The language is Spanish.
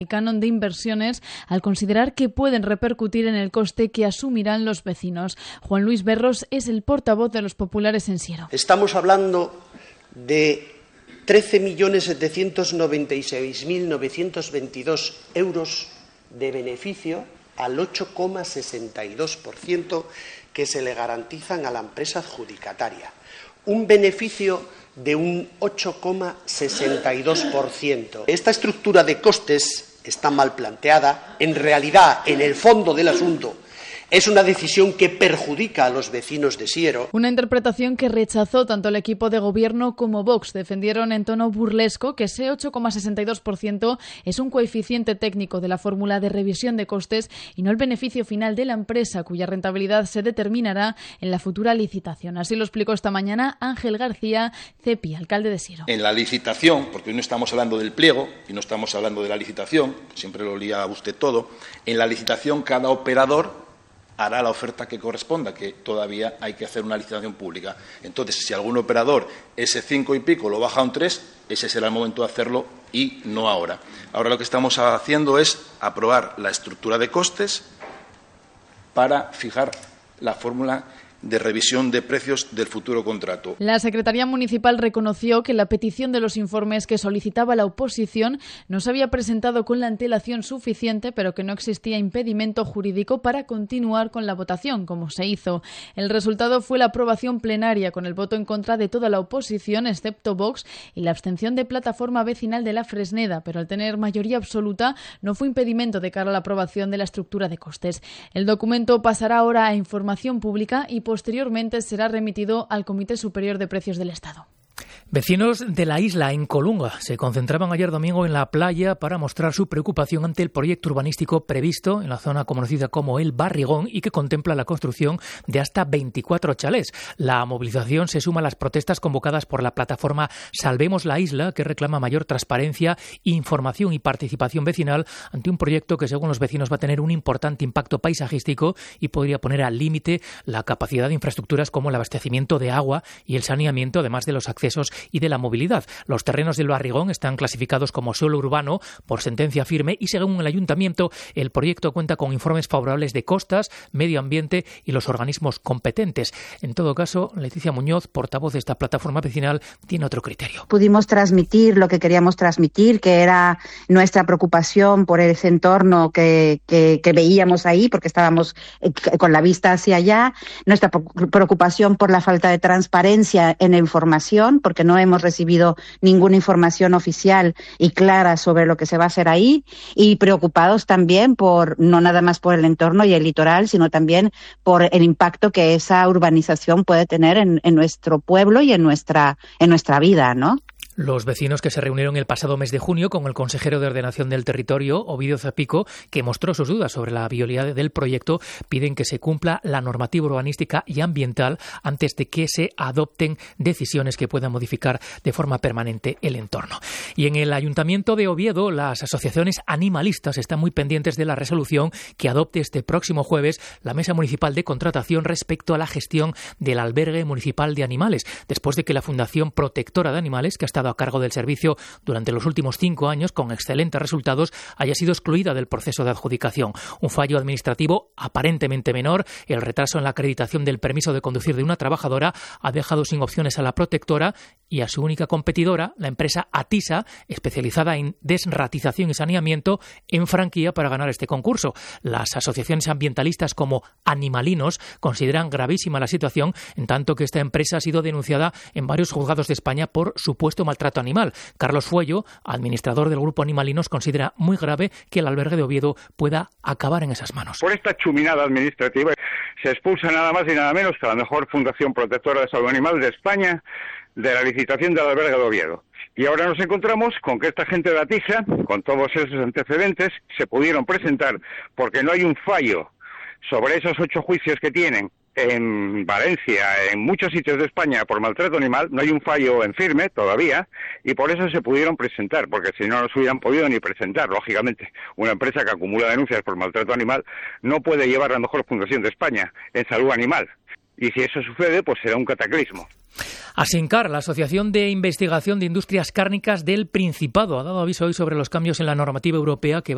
canon de inversiones al considerar que pueden repercutir en el coste que asumirán los vecinos. Juan Luis Berros es el portavoz de los populares en Siero. Estamos hablando de 13.796.922 euros de beneficio al 8,62% que se le garantizan a la empresa adjudicataria. Un beneficio de un 8,62%. Esta estructura de costes está mal planteada. En realidad, en el fondo del asunto, es una decisión que perjudica a los vecinos de Siero. Una interpretación que rechazó tanto el equipo de gobierno como Vox. Defendieron en tono burlesco que ese 8,62% es un coeficiente técnico de la fórmula de revisión de costes y no el beneficio final de la empresa, cuya rentabilidad se determinará en la futura licitación. Así lo explicó esta mañana Ángel García Cepi, alcalde de Siero. En la licitación, porque hoy no estamos hablando del pliego y no estamos hablando de la licitación, siempre lo lía usted todo, en la licitación cada operador hará la oferta que corresponda, que todavía hay que hacer una licitación pública. Entonces, si algún operador ese 5 y pico lo baja a un 3, ese será el momento de hacerlo y no ahora. Ahora lo que estamos haciendo es aprobar la estructura de costes para fijar la fórmula de revisión de precios del futuro contrato. La Secretaría Municipal reconoció que la petición de los informes que solicitaba la oposición no se había presentado con la antelación suficiente, pero que no existía impedimento jurídico para continuar con la votación, como se hizo. El resultado fue la aprobación plenaria, con el voto en contra de toda la oposición, excepto Vox, y la abstención de Plataforma Vecinal de la Fresneda, pero al tener mayoría absoluta no fue impedimento de cara a la aprobación de la estructura de costes. El documento pasará ahora a información pública y posteriormente será remitido al Comité Superior de Precios del Estado. Vecinos de la isla, en Colunga, se concentraban ayer domingo en la playa para mostrar su preocupación ante el proyecto urbanístico previsto en la zona conocida como El Barrigón y que contempla la construcción de hasta 24 chalés. La movilización se suma a las protestas convocadas por la plataforma Salvemos la Isla, que reclama mayor transparencia, información y participación vecinal ante un proyecto que, según los vecinos, va a tener un importante impacto paisajístico y podría poner al límite la capacidad de infraestructuras como el abastecimiento de agua y el saneamiento, además de los accesos y de la movilidad. Los terrenos del Barrigón están clasificados como suelo urbano por sentencia firme y, según el ayuntamiento, el proyecto cuenta con informes favorables de costas, medio ambiente y los organismos competentes. En todo caso, Leticia Muñoz, portavoz de esta plataforma vecinal, tiene otro criterio. Pudimos transmitir lo que queríamos transmitir, que era nuestra preocupación por ese entorno que veíamos ahí, porque estábamos con la vista hacia allá, nuestra preocupación por la falta de transparencia en la información, porque no hemos recibido ninguna información oficial y clara sobre lo que se va a hacer ahí, y preocupados también no nada más por el entorno y el litoral, sino también por el impacto que esa urbanización puede tener en nuestro pueblo y en nuestra vida, ¿no? Los vecinos que se reunieron el pasado mes de junio con el consejero de Ordenación del Territorio, Ovidio Zapico, que mostró sus dudas sobre la viabilidad del proyecto, piden que se cumpla la normativa urbanística y ambiental antes de que se adopten decisiones que puedan modificar de forma permanente el entorno. Y en el Ayuntamiento de Oviedo, las asociaciones animalistas están muy pendientes de la resolución que adopte este próximo jueves la Mesa Municipal de Contratación respecto a la gestión del albergue municipal de animales, después de que la Fundación Protectora de Animales, que ha estado a cargo del servicio durante los últimos 5 años con excelentes resultados, haya sido excluida del proceso de adjudicación. Un fallo administrativo aparentemente menor, el retraso en la acreditación del permiso de conducir de una trabajadora, ha dejado sin opciones a la protectora y a su única competidora, la empresa Atisa, especializada en desratización y saneamiento, en franquía para ganar este concurso. Las asociaciones ambientalistas como Animalinos consideran gravísima la situación, en tanto que esta empresa ha sido denunciada en varios juzgados de España por supuesto maltrato animal. Carlos Fuello, administrador del grupo Animalinos, considera muy grave que el albergue de Oviedo pueda acabar en esas manos. Por esta chuminada administrativa se expulsa nada más y nada menos que la mejor Fundación Protectora de Salud Animal de España de la licitación del albergue de Oviedo. Y ahora nos encontramos con que esta gente de Atisa, con todos esos antecedentes, se pudieron presentar porque no hay un fallo sobre esos 8 juicios que tienen en Valencia, en muchos sitios de España por maltrato animal. No hay un fallo en firme todavía y por eso se pudieron presentar, porque si no, no se hubieran podido ni presentar. Lógicamente, una empresa que acumula denuncias por maltrato animal no puede llevar la mejor fundación de España en salud animal. Y si eso sucede, pues será un cataclismo. Asincar, la Asociación de Investigación de Industrias Cárnicas del Principado, ha dado aviso hoy sobre los cambios en la normativa europea que